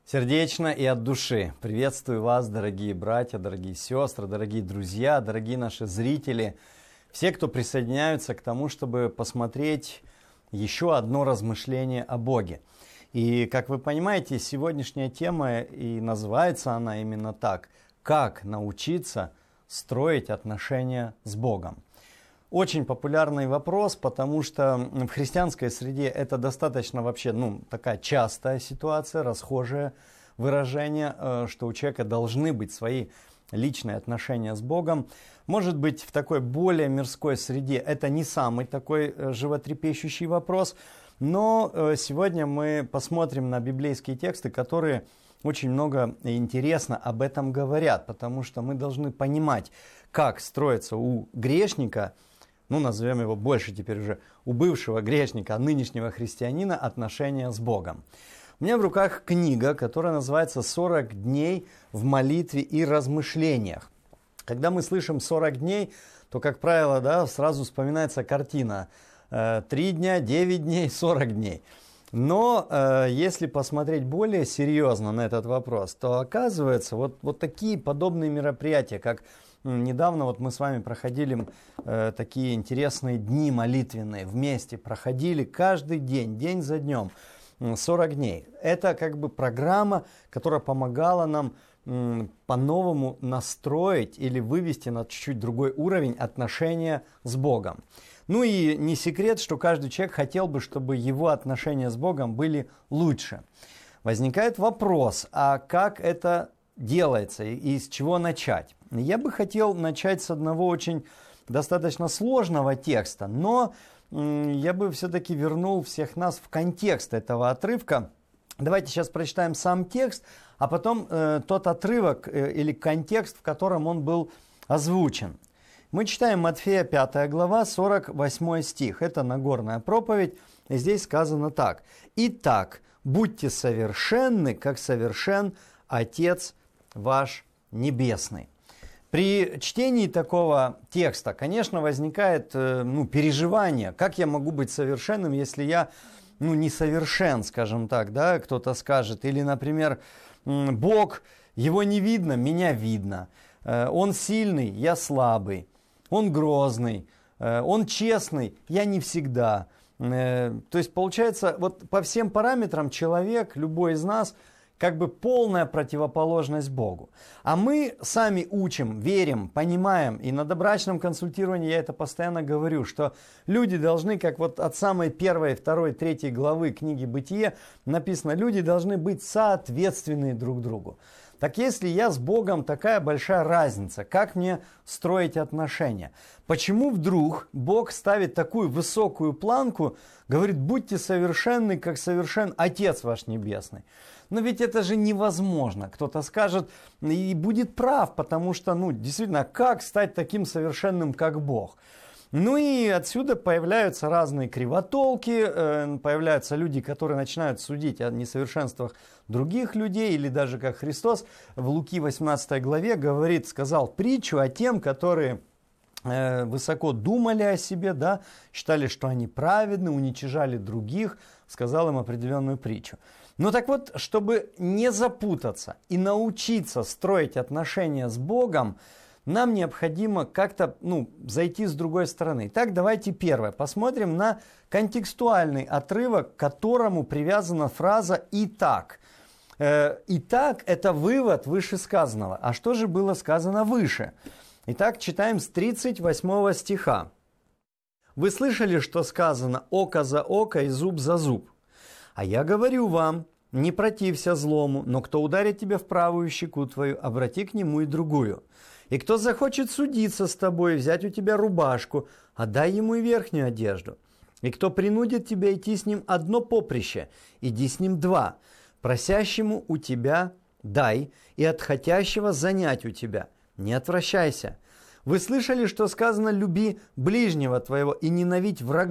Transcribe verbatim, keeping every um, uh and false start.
Сердечно и от души приветствую вас, дорогие братья, дорогие сестры, дорогие друзья, дорогие наши зрители, все, кто присоединяются к тому, чтобы посмотреть еще одно размышление о Боге. И, как вы понимаете, сегодняшняя тема, и называется она именно так: «Как научиться строить отношения с Богом». Очень популярный вопрос, потому что в христианской среде это достаточно вообще, ну, такая частая ситуация, расхожее выражение, что у человека должны быть свои личные отношения с Богом. Может быть, в такой более мирской среде это не самый такой животрепещущий вопрос, но сегодня мы посмотрим на библейские тексты, которые очень много и интересно об этом говорят, потому что мы должны понимать, как строится у грешника, ну, назовем его больше теперь уже у бывшего грешника, нынешнего христианина, отношения с Богом. У меня в руках книга, которая называется «сорок дней в молитве и размышлениях». Когда мы слышим сорок дней, то, как правило, да, сразу вспоминается картина три дня, девять дней, сорок дней. Но э, если посмотреть более серьезно на этот вопрос, то оказывается, вот, вот такие подобные мероприятия, как недавно вот мы с вами проходили э, такие интересные дни молитвенные, вместе проходили каждый день, день за днем, сорок дней. Это как бы программа, которая помогала нам м, по-новому настроить или вывести на чуть-чуть другой уровень отношения с Богом. Ну и не секрет, что каждый человек хотел бы, чтобы его отношения с Богом были лучше. Возникает вопрос, а как это делается и с чего начать? Я бы хотел начать с одного очень достаточно сложного текста, но я бы все-таки вернул всех нас в контекст этого отрывка. Давайте сейчас прочитаем сам текст, а потом э, тот отрывок э, или контекст, в котором он был озвучен. Мы читаем Матфея пятая глава, сорок восьмой стих. Это Нагорная проповедь. И здесь сказано так: «Итак, будьте совершенны, как совершен Отец ваш Небесный». При чтении такого текста, конечно, возникает ну, переживание, как я могу быть совершенным, если я ну, несовершен, скажем так, да, кто-то скажет. Или, например, Бог, его не видно, меня видно. Он сильный, я слабый. Он грозный, он честный, я не всегда. То есть получается, вот по всем параметрам человек, любой из нас, как бы полная противоположность Богу. А мы сами учим, верим, понимаем, и на добрачном консультировании я это постоянно говорю, что люди должны, как вот от самой первой, второй, третьей главы книги «Бытие» написано, люди должны быть соответственны друг другу. Так если я с Богом, такая большая разница, как мне строить отношения? Почему вдруг Бог ставит такую высокую планку, говорит, будьте совершенны, как совершен Отец ваш Небесный? Но ведь это же невозможно. Кто-то скажет и будет прав, потому что, ну, действительно, как стать таким совершенным, как Бог? Ну и отсюда появляются разные кривотолки, появляются люди, которые начинают судить о несовершенствах других людей, или даже как Христос в Луки восемнадцатой главе говорит, сказал притчу о тем, которые высоко думали о себе, да, считали, что они праведны, уничижали других, сказал им определенную притчу. Ну так вот, чтобы не запутаться и научиться строить отношения с Богом, нам необходимо как-то ну, зайти с другой стороны. Итак, давайте первое. Посмотрим на контекстуальный отрывок, к которому привязана фраза «итак». Э, «Итак» – это вывод вышесказанного. А что же было сказано выше? Итак, читаем с тридцать восьмого стиха. «Вы слышали, что сказано «око за око и зуб за зуб»? А я говорю вам, не протився злому, но кто ударит тебя в правую щеку твою, обрати к нему и другую. И кто захочет судиться с тобой, взять у тебя рубашку, отдай ему и верхнюю одежду. И кто принудит тебя идти с ним одно поприще, иди с ним два. Просящему у тебя дай, и от хотящего занять у тебя. Не отвращайся. Вы слышали, что сказано «люби ближнего твоего и ненавидь врага